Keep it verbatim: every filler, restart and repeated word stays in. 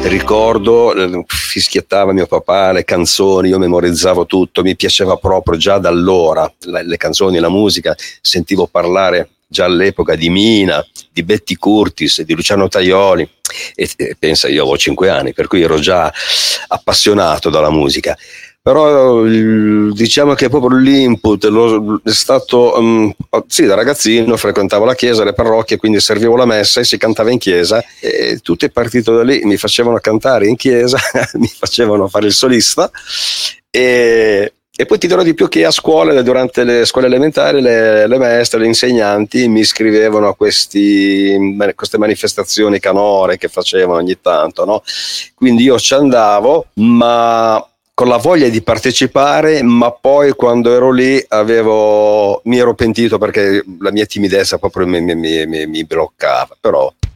Ricordo, eh, fischiettava mio papà le canzoni, io memorizzavo tutto, mi piaceva proprio già da allora le, le canzoni, la musica, sentivo parlare già all'epoca di Mina, di Betty Curtis, di Luciano Tajoli e, e pensa, io avevo cinque anni, per cui ero già appassionato dalla musica. Però diciamo che proprio l'input lo, è stato um, sì, da ragazzino frequentavo la chiesa, le parrocchie, quindi servivo la messa e si cantava in chiesa e tutto è partito da lì, mi facevano cantare in chiesa mi facevano fare il solista e, e poi ti dirò di più che a scuola, durante le scuole elementari, le, le maestre, le insegnanti mi iscrivevano a questi, queste manifestazioni canore che facevano ogni tanto, no? Quindi io ci andavo, ma con la voglia di partecipare, ma poi quando ero lì avevo, mi ero pentito perché la mia timidezza proprio mi, mi, mi, mi bloccava, però